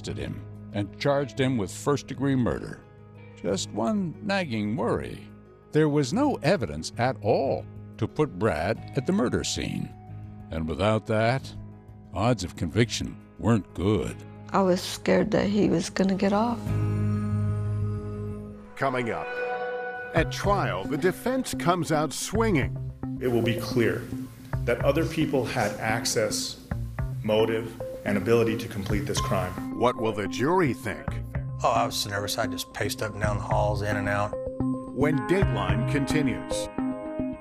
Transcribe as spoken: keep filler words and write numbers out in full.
arrested him and charged him with first-degree murder. Just one nagging worry. There was no evidence at all to put Brad at the murder scene. And without that, odds of conviction weren't good. I was scared that he was going to get off. Coming up, at trial, the defense comes out swinging. It will be clear that other people had access, motive, and ability to complete this crime. What will the jury think? Oh, I was so nervous. I just paced up and down the halls, in and out. When Dateline continues.